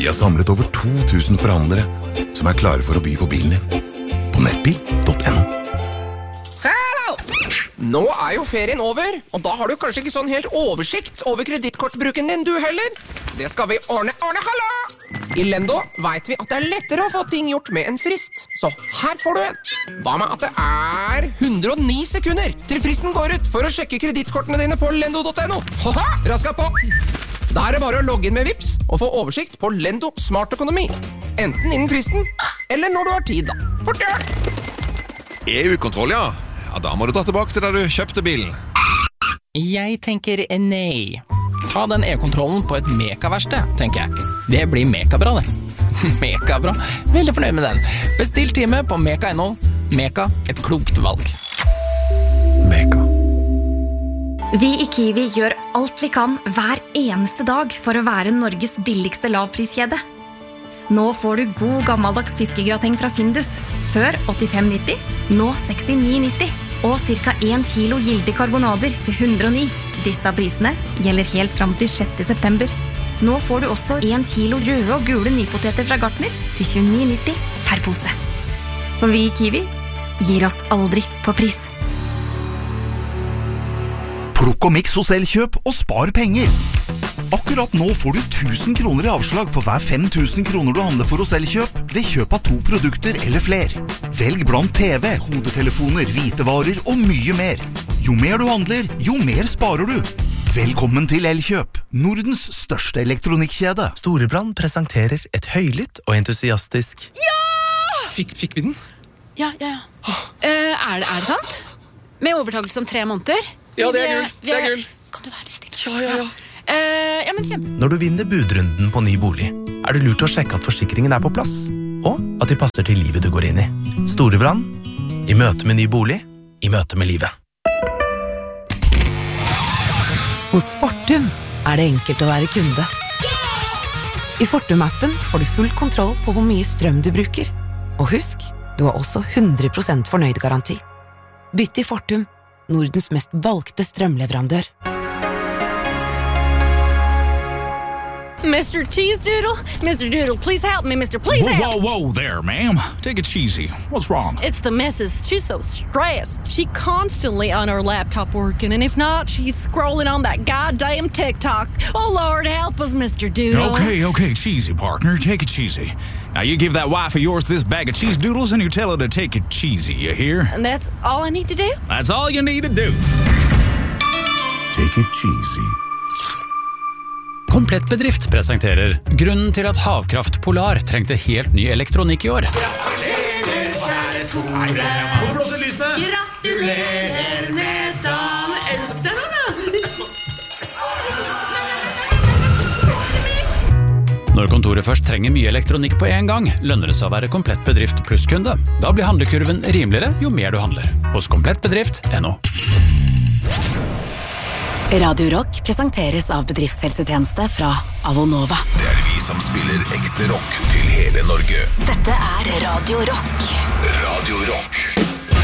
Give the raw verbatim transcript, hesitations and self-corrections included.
Vi har samlet over to tusen forhandlere som er klare for å by på bilen din. På nettbil punktum no. Hallo! Nå er jo ferien over, og da har du kanskje ikke sånn helt oversikt over kredittkortbruken din du heller. Det skal vi ordne, ordne, hallo! I Lendo vet vi at det er lettere å få ting gjort med en frist, så her får du en. Hva med at det er hundre og ni sekunder til fristen går ut for å sjekke kredittkortene dine på lendo punktum no? Haha, raska på! Da er det bare å logge inn med Vips og få oversikt på Lendo Smart Økonomi. Enten innen fristen, eller når du har tid da. Fort gjør! E U-kontroll, ja. Ja, da må du dra tilbake til da du kjøpte bilen. Jeg tenker nei. Ta den e-kontrollen på et mekaverksted, tenker jeg. Det blir mekabra, det. Mekabra. Veldig fornøyd med den. Bestill time på meka punktum no. Meka, et klokt valg. Meka. Vi i Kiwi gjør alt vi kan hver eneste dag for å være Norges billigste lavpriskjede. Nå får du god gammeldags fiskegrateng fra Findus. Før åttifem nitti, nå sekstini nitti. Og cirka en kilo gilde karbonader til hundre og ni. Disse prisene gjelder helt fram til sjette september. Nå får du også en kilo røde og gule nypoteter fra Gartner til tjueni nitti per pose. For vi i Kiwi gir oss aldri på pris. Plukk og miks hos Elkjøp og spar penger. Akkurat nå får du tusen kroner i avslag for hver fem tusen kroner du handler for hos Elkjøp ved kjøp av to produkter eller fler. Velg blant T V, hodetelefoner, hvitevarer og mye mer. Jo mer du handler, jo mer sparer du. Velkommen til Elkjøp, Nordens største elektronikkjede. Storebrand presenterer et høylytt og entusiastisk Ja! Fikk, fikk vi den? Ja, ja, ja. Uh, er, det, er det sant? Med overtakelse om tre måneder? Ja, det er gull. Det er gull. Kan du være litt stille? Ja, ja, ja. Uh, ja, men kjempe. Når du vinner budrunden på ny bolig, er det lurt å sjekke at forsikringen er på plass, og at de passer til livet du går inn i. Storebrand, i møte med ny bolig, i møte med livet. Hos Fortum er det enkelt å være kunde. I Fortum-appen får du full kontroll på hvor mye strøm du bruker. Og husk, du har også hundre prosent fornøyd-garanti. Bytt til Fortum, Nordens mest valgte strømleverandør. Mister Cheese Doodle? Mister Doodle, please help me, Mister Please whoa, help! Whoa, whoa there, ma'am. Take it cheesy. What's wrong? It's the missus. She's so stressed. She constantly on her laptop working, and if not, she's scrolling on that goddamn TikTok. Oh, Lord, help us, Mister Doodle. Okay, okay, cheesy, partner. Take it cheesy. Now, you give that wife of yours this bag of cheese doodles, and you tell her to take it cheesy, you hear? And that's all I need to do? That's all you need to do. Take it cheesy. Komplett Bedrift presenterer grunnen til at Havkraft Polar trengte helt ny elektronikk i år. Gratulerer, kjære Tore. Hvorfor blåser lysene? Gratulerer med dagen. Elsk deg nå, da. Når kontoret først trenger mye elektronikk på en gang, lønner det seg å være Komplett Bedrift plusskunde. Da blir handlekurven rimeligere jo mer du handler. Hos komplett bedrift punktum no. Radio Rock presenteres av bedriftshelsetjeneste fra Avonova. Det er vi som spiller ekte rock til hele Norge. Dette er Radio Rock. Radio Rock.